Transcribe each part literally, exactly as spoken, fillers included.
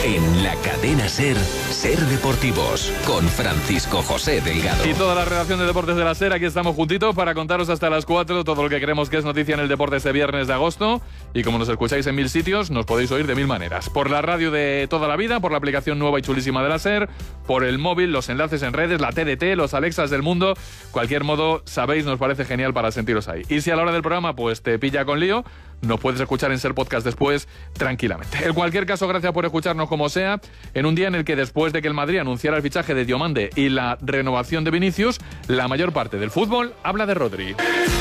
En la cadena SER, SER Deportivos, con Francisco José Delgado. Y toda la redacción de Deportes de la SER, aquí estamos juntitos para contaros hasta las cuatro todo lo que creemos que es noticia en el deporte este viernes de agosto. Y como nos escucháis en mil sitios, nos podéis oír de mil maneras. Por la radio de toda la vida, por la aplicación nueva y chulísima de la SER, por el móvil, los enlaces en redes, la T D T, los Alexas del mundo. Cualquier modo, sabéis, nos parece genial para sentiros ahí. Y si a la hora del programa pues te pilla con lío, nos puedes escuchar en SER Podcast después tranquilamente. En cualquier caso, gracias por escucharnos como sea, en un día en el que después de que el Madrid anunciara el fichaje de Diomande y la renovación de Vinicius, la mayor parte del fútbol habla de Rodri.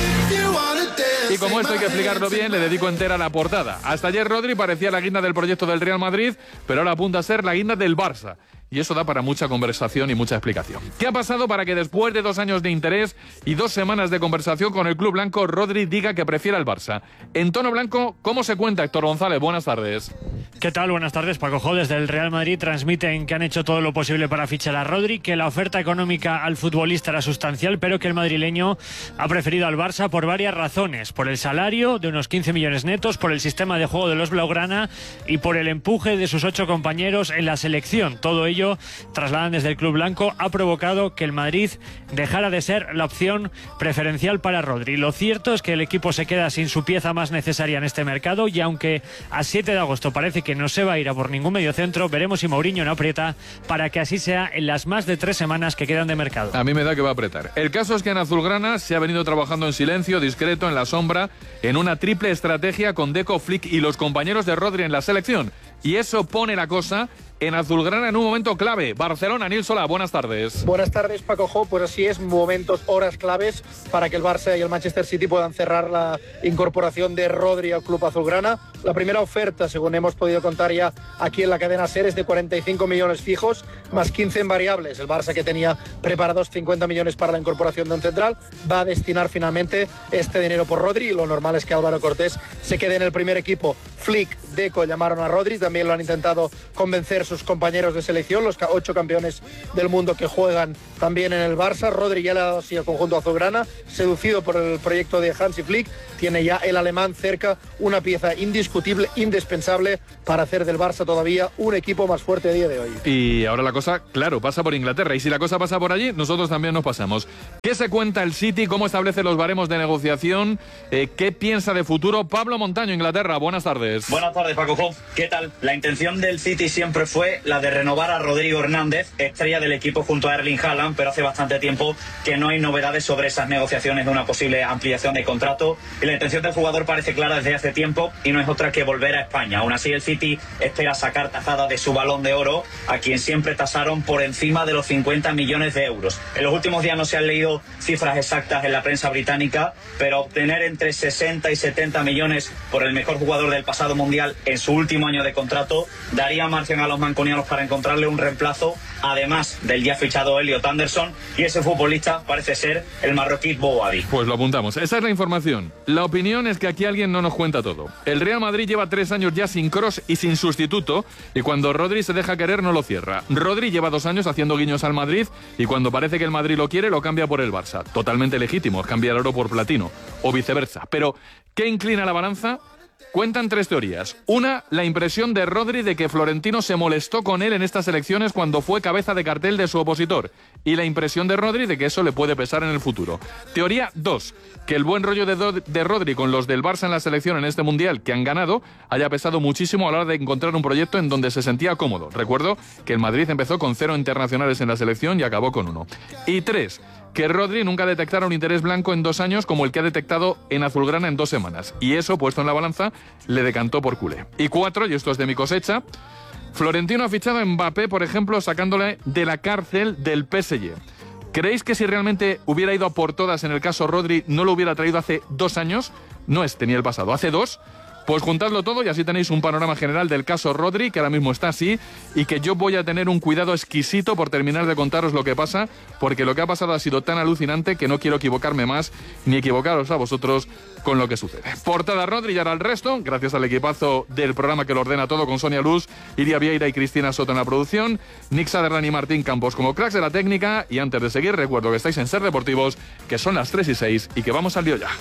Y como esto hay que explicarlo bien, le dedico entera la portada. Hasta ayer Rodri parecía la guinda del proyecto del Real Madrid, pero ahora apunta a ser la guinda del Barça. Y eso da para mucha conversación y mucha explicación. ¿Qué ha pasado para que después de dos años de interés y dos semanas de conversación con el club blanco, Rodri diga que prefiere al Barça? En tono blanco, ¿cómo se cuenta, Héctor González? Buenas tardes. ¿Qué tal? Buenas tardes, Paco Jo. Desde el Real Madrid transmiten que han hecho todo lo posible para fichar a Rodri, que la oferta económica al futbolista era sustancial, pero que el madrileño ha preferido al Barça por varias razones. Por el salario de unos quince millones netos, por el sistema de juego de los blaugrana y por el empuje de sus ocho compañeros en la selección. Todo ello, trasladan desde el club blanco, ha provocado que el Madrid dejara de ser la opción preferencial para Rodri. Lo cierto es que el equipo se queda sin su pieza más necesaria en este mercado, y aunque a siete de agosto parece que no se va a ir a por ningún mediocentro, veremos si Mourinho no aprieta para que así sea en las más de tres semanas que quedan de mercado. A mí me da que va a apretar. El caso es que en azulgrana se ha venido trabajando en silencio, discreto, en la sombra, en una triple estrategia con Deco, Flick y los compañeros de Rodri en la selección. Y eso pone la cosa en azulgrana en un momento clave. Barcelona, Nil Solà, buenas tardes. Buenas tardes, Paco Jo. Pues así es, momentos, horas claves para que el Barça y el Manchester City puedan cerrar la incorporación de Rodri al club azulgrana. La primera oferta, según hemos podido contar ya aquí en la cadena SER, es de cuarenta y cinco millones fijos, más quince en variables. El Barça, que tenía preparados cincuenta millones para la incorporación de un central, va a destinar finalmente este dinero por Rodri, y lo normal es que Álvaro Cortés se quede en el primer equipo. Flick, Deco llamaron a Rodri, también lo han intentado convencer sus compañeros de selección, los ocho campeones del mundo que juegan también en el Barça. Rodri ya le ha dado así al conjunto azulgrana, seducido por el proyecto de Hansi Flick. Tiene ya el alemán cerca, una pieza indiscutible, indispensable para hacer del Barça todavía un equipo más fuerte a día de hoy. Y ahora la cosa, claro, pasa por Inglaterra, y si la cosa pasa por allí, nosotros también nos pasamos. ¿Qué se cuenta el City? ¿Cómo establece los baremos de negociación? Eh, ¿Qué piensa de futuro? Pablo Montaño, Inglaterra, buenas tardes. Buenas tardes, Paco Jo. ¿Qué tal? La intención del City siempre fue la de renovar a Rodrigo Hernández, estrella del equipo junto a Erling Haaland, pero hace bastante tiempo que no hay novedades sobre esas negociaciones de una posible ampliación de contrato, y la intención del jugador parece clara desde hace tiempo y no es otra que volver a España. Aún así, el City espera sacar tajada de su Balón de Oro, a quien siempre tasaron por encima de los cincuenta millones de euros. En los últimos días no se han leído cifras exactas en la prensa británica, pero obtener entre sesenta y setenta millones por el mejor jugador del pasado mundial en su último año de contrato daría margen a los mancunianos para encontrarle un reemplazo, además del ya fichado Elliot Anderson, y ese futbolista parece ser el marroquí Bouhaddi. Pues lo apuntamos. Esa es la información. La opinión es que aquí alguien no nos cuenta todo. El Real Madrid lleva tres años ya sin Kroos y sin sustituto, y cuando Rodri se deja querer no lo cierra. Rodri lleva dos años haciendo guiños al Madrid, y cuando parece que el Madrid lo quiere, lo cambia por el Barça. Totalmente legítimo, es cambiar oro por platino, o viceversa. Pero, ¿qué inclina la balanza? Cuentan tres teorías. Una, la impresión de Rodri de que Florentino se molestó con él en estas elecciones cuando fue cabeza de cartel de su opositor. Y la impresión de Rodri de que eso le puede pesar en el futuro. Teoría dos, que el buen rollo de, Do- de Rodri con los del Barça en la selección en este Mundial que han ganado haya pesado muchísimo a la hora de encontrar un proyecto en donde se sentía cómodo. Recuerdo que el Madrid empezó con cero internacionales en la selección y acabó con uno. Y tres, que Rodri nunca detectara un interés blanco en dos años como el que ha detectado en azulgrana en dos semanas. Y eso, puesto en la balanza, le decantó por culé. Y cuatro, y esto es de mi cosecha, Florentino ha fichado a Mbappé, por ejemplo, sacándole de la cárcel del P S G. ¿Creéis que si realmente hubiera ido a por todas en el caso Rodri, no lo hubiera traído hace dos años? No es, tenía el pasado, hace dos. Pues juntadlo todo y así tenéis un panorama general del caso Rodri, que ahora mismo está así, y que yo voy a tener un cuidado exquisito por terminar de contaros lo que pasa, porque lo que ha pasado ha sido tan alucinante que no quiero equivocarme más, ni equivocaros a vosotros con lo que sucede. Portada Rodri y ahora el resto, gracias al equipazo del programa que lo ordena todo, con Sonia Luz, Iria Vieira y Cristina Soto en la producción, Nick Saderlan y Martín Campos como cracks de la técnica, y antes de seguir recuerdo que estáis en SER Deportivos, que son las tres y seis y que vamos al lío ya.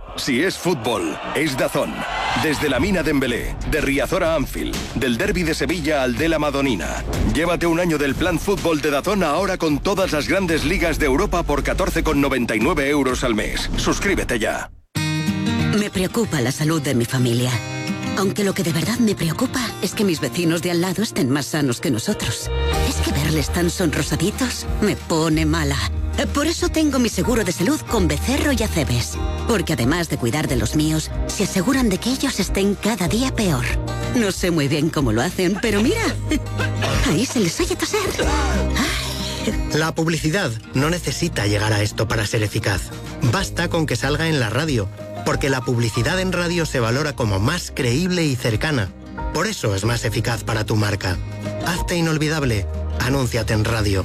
Si es fútbol, es DAZN. Desde la Mina Dembélé, de Riazor a Anfield, del derbi de Sevilla al de la Madonina. Llévate un año del plan fútbol de DAZN ahora con todas las grandes ligas de Europa por catorce con noventa y nueve euros al mes. Suscríbete ya. Me preocupa la salud de mi familia. Aunque lo que de verdad me preocupa es que mis vecinos de al lado estén más sanos que nosotros. Es que verles tan sonrosaditos me pone mala. Por eso tengo mi seguro de salud con Becerro y Acebes. Porque además de cuidar de los míos, se aseguran de que ellos estén cada día peor. No sé muy bien cómo lo hacen, pero mira, ahí se les oye toser. La publicidad no necesita llegar a esto para ser eficaz. Basta con que salga en la radio, porque la publicidad en radio se valora como más creíble y cercana. Por eso es más eficaz para tu marca. Hazte inolvidable. Anúnciate en radio.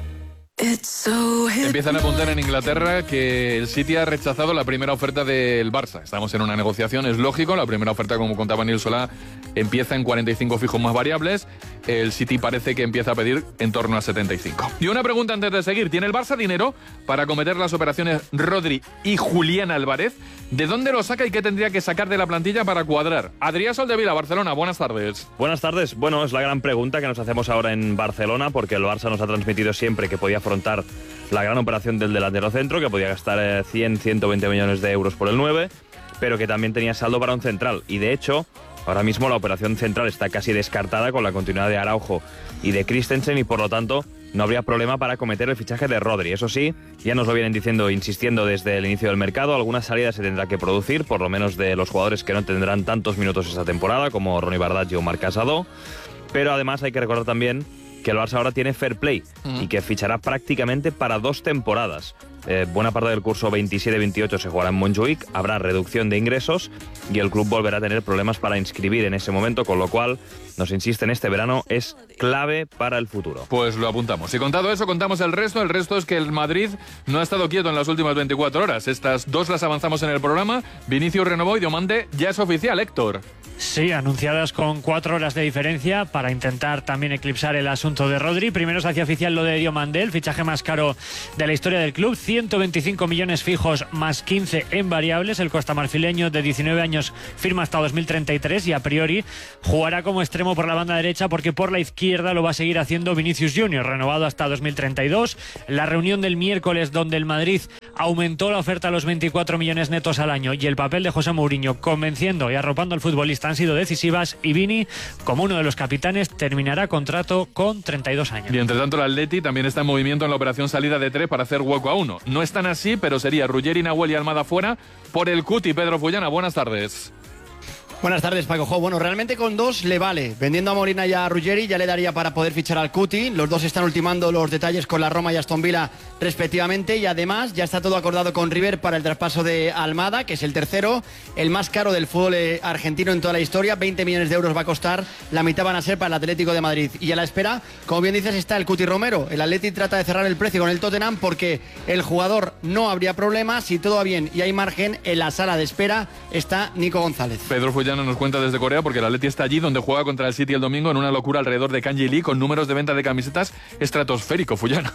Empiezan a apuntar en Inglaterra que el City ha rechazado la primera oferta del Barça. Estamos en una negociación, es lógico. La primera oferta, como contaba Nil Solá, empieza en cuarenta y cinco fijos más variables. El City parece que empieza a pedir en torno a setenta y cinco. Y una pregunta antes de seguir. ¿Tiene el Barça dinero para acometer las operaciones Rodri y Julián Álvarez? ¿De dónde lo saca y qué tendría que sacar de la plantilla para cuadrar? Adrián Soldevila, Barcelona, buenas tardes. Buenas tardes. Bueno, es la gran pregunta que nos hacemos ahora en Barcelona, porque el Barça nos ha transmitido siempre que podía afrontar la gran operación del delantero centro, que podía gastar cien, ciento veinte millones de euros por el nueve, pero que también tenía saldo para un central. Y de hecho, ahora mismo la operación central está casi descartada con la continuidad de Araujo y de Christensen, y por lo tanto no habría problema para acometer el fichaje de Rodri. Eso sí, ya nos lo vienen diciendo, insistiendo desde el inicio del mercado, algunas salidas se tendrá que producir, por lo menos de los jugadores que no tendrán tantos minutos esta temporada, como Ronny Bardghji o Marc Casado. Pero además hay que recordar también que el Barça ahora tiene fair play uh-huh. y que fichará prácticamente para dos temporadas. Eh, buena parte del curso veintisiete veintiocho se jugará en Montjuic, habrá reducción de ingresos y el club volverá a tener problemas para inscribir en ese momento, con lo cual, nos insisten, este verano es clave para el futuro. Pues lo apuntamos. Y contado eso, contamos el resto. El resto es que el Madrid no ha estado quieto en las últimas veinticuatro horas. Estas dos las avanzamos en el programa. Vinicius renovó y Diomande ya es oficial, Héctor. Sí, anunciadas con cuatro horas de diferencia para intentar también eclipsar el asunto de Rodri. Primero se hacía oficial lo de Diomande, el fichaje más caro de la historia del club. ciento veinticinco millones fijos más quince en variables. El costamarfileño de diecinueve años firma hasta dos mil treinta y tres y a priori jugará como extremo por la banda derecha, porque por la izquierda lo va a seguir haciendo Vinicius junior, renovado hasta dos mil treinta y dos. La reunión del miércoles, donde el Madrid aumentó la oferta a los veinticuatro millones netos al año, y el papel de José Mourinho convenciendo y arropando al futbolista han sido decisivas, y Vini, como uno de los capitanes, terminará contrato con treinta y dos años. Y entre tanto el Atleti también está en movimiento en la operación salida de tres para hacer hueco a uno. No es tan así, pero sería Ruggeri, Nahuel y Almada fuera por el Cuti. Pedro Fullana, buenas tardes. Buenas tardes, Paco Jo. Bueno, realmente con dos le vale. Vendiendo a Molina y a Ruggeri ya le daría para poder fichar al Cuti. Los dos están ultimando los detalles con la Roma y Aston Villa respectivamente, y además ya está todo acordado con River para el traspaso de Almada, que es el tercero, el más caro del fútbol argentino en toda la historia. veinte millones de euros va a costar, la mitad van a ser para el Atlético de Madrid. Y a la espera, como bien dices, está el Cuti Romero. El Atleti trata de cerrar el precio con el Tottenham porque el jugador no habría problema. Si todo va bien y hay margen, en la sala de espera está Nico González. Pedro Fullana nos cuenta desde Corea, porque el Atleti está allí donde juega contra el City el domingo, en una locura alrededor de Kang Lee, con números de venta de camisetas estratosférico. Fullana.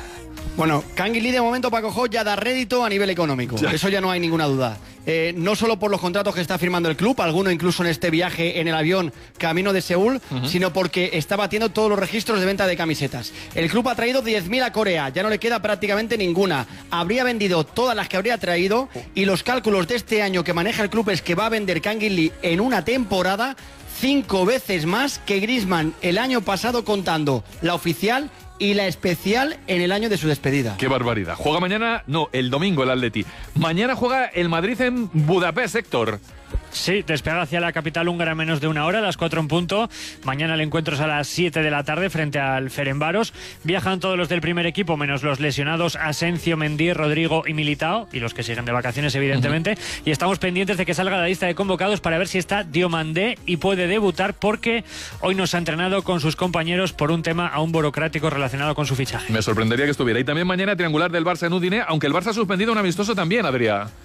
Bueno, Kang Lee de momento, Paco Jo, ya da rédito a nivel económico. Ya. Eso ya no hay ninguna duda. Eh, no solo por los contratos que está firmando el club, alguno incluso en este viaje en el avión camino de Seúl, uh-huh. sino porque está batiendo todos los registros de venta de camisetas. El club ha traído diez mil a Corea, ya no le queda prácticamente ninguna. Habría vendido todas las que habría traído, y los cálculos de este año que maneja el club es que va a vender Kang Lee en una temporada cinco veces más que Griezmann el año pasado, contando la oficial y la especial en el año de su despedida. ¡Qué barbaridad! Juega mañana, no, el domingo el Atleti. Mañana juega el Madrid en Budapest, Héctor. Sí, despega hacia la capital húngara en menos de una hora, a las cuatro en punto. Mañana el encuentro es a las siete de la tarde frente al Ferencváros. Viajan todos los del primer equipo, menos los lesionados Asensio, Mendy, Rodrigo y Militao, y los que siguen de vacaciones, evidentemente. Uh-huh. Y estamos pendientes de que salga la lista de convocados para ver si está Diomandé y puede debutar, porque hoy nos ha entrenado con sus compañeros por un tema aún burocrático relacionado con su fichaje. Me sorprendería que estuviera. Y también mañana triangular del Barça en Udine, aunque el Barça ha suspendido un amistoso también, Adrián.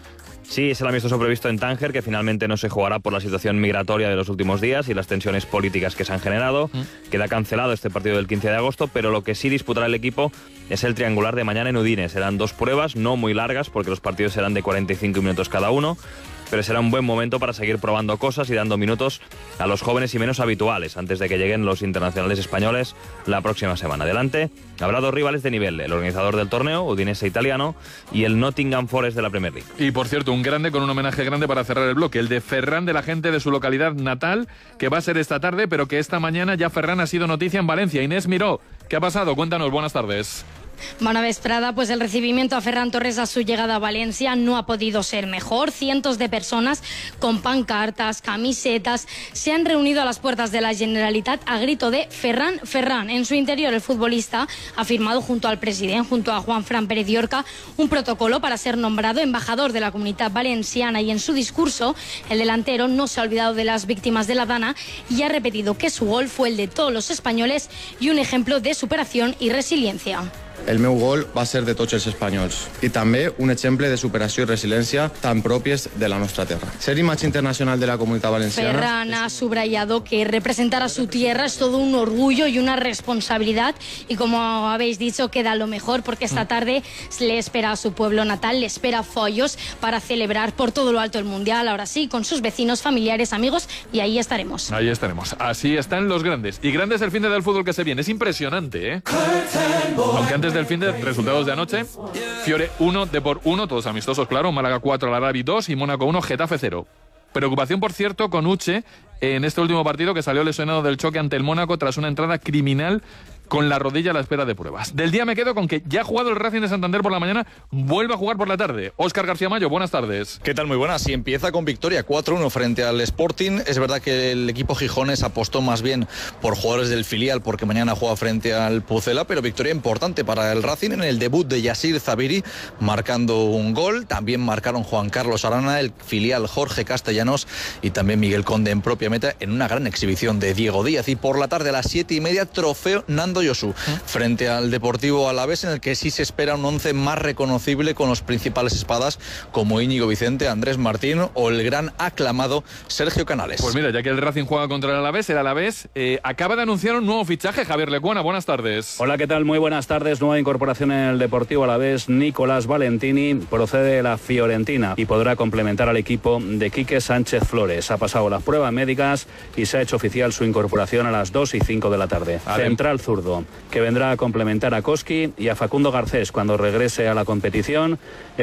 Sí, es el amistoso previsto en Tánger, que finalmente no se jugará por la situación migratoria de los últimos días y las tensiones políticas que se han generado. Mm. Queda cancelado este partido del quince de agosto, pero lo que sí disputará el equipo es el triangular de mañana en Udine. Serán dos pruebas, no muy largas, porque los partidos serán de cuarenta y cinco minutos cada uno, pero será un buen momento para seguir probando cosas y dando minutos a los jóvenes y menos habituales antes de que lleguen los internacionales españoles la próxima semana. Adelante habrá dos rivales de nivel, el organizador del torneo, Udinese italiano, y el Nottingham Forest de la Premier League. Y por cierto, un grande con un homenaje grande para cerrar el bloque, el de Ferran, de la gente de su localidad natal, que va a ser esta tarde, pero que esta mañana ya Ferran ha sido noticia en Valencia. Inés Miró, ¿qué ha pasado? Cuéntanos, buenas tardes. Bona vesprada, pues el recibimiento a Ferran Torres a su llegada a Valencia no ha podido ser mejor. Cientos de personas con pancartas, camisetas, se han reunido a las puertas de la Generalitat a grito de Ferran, Ferran. En su interior, el futbolista ha firmado junto al presidente, junto a Juan Fran Pérez Llorca, un protocolo para ser nombrado embajador de la Comunitat Valenciana, y en su discurso el delantero no se ha olvidado de las víctimas de la Dana y ha repetido que su gol fue el de todos los españoles y un ejemplo de superación y resiliencia. El meu gol va ser de tots els espanyols i també un exemple de superació i resiliència tan pròpies de la nostra terra. Ser imatge internacional de la Comunitat Valenciana... Ferran ha subrayado que representar a su tierra es todo un orgullo y una responsabilidad, y como habéis dicho, queda lo mejor porque esta tarde le espera a su pueblo natal, le espera Follos para celebrar por todo lo alto el Mundial, ahora sí, con sus vecinos, familiares, amigos, y ahí estaremos. Ahí estaremos. Así están los grandes. Y grandes el fin de del fútbol que se viene. Es impresionante, ¿eh? Aunque antes del fin de resultados de anoche, Fiore uno, Depor uno, todos amistosos, claro, Málaga cuatro, Larabi dos y Mónaco uno, Getafe cero. Preocupación, por cierto, con Uche en este último partido, que salió lesionado del choque ante el Mónaco tras una entrada criminal con la rodilla a la espera de pruebas. Del día me quedo con que ya ha jugado el Racing de Santander por la mañana, vuelve a jugar por la tarde. Óscar García Mayo, buenas tardes. ¿Qué tal? Muy buenas. Y empieza con victoria cuatro uno frente al Sporting. Es verdad que el equipo gijones apostó más bien por jugadores del filial porque mañana juega frente al Pucela, pero victoria importante para el Racing en el debut de Yassir Zabiri, marcando un gol. También marcaron Juan Carlos Arana, el filial Jorge Castellanos y también Miguel Conde en propia meta en una gran exhibición de Diego Díaz. Y por la tarde a las siete y media, trofeo Nando Yosu frente al Deportivo Alavés, en el que sí se espera un once más reconocible con los principales espadas como Íñigo Vicente, Andrés Martín o el gran aclamado Sergio Canales. Pues mira, ya que el Racing juega contra el Alavés, el Alavés eh, acaba de anunciar un nuevo fichaje. Javier Lecuona, buenas tardes. Hola, ¿qué tal? Muy buenas tardes. Nueva incorporación en el Deportivo Alavés. Nicolás Valentini procede de la Fiorentina y podrá complementar al equipo de Quique Sánchez Flores. Ha pasado las pruebas médicas y se ha hecho oficial su incorporación a las dos y cinco de la tarde. Vale. Central zurdo, que vendrá a complementar a Koski y a Facundo Garcés cuando regrese a la competición.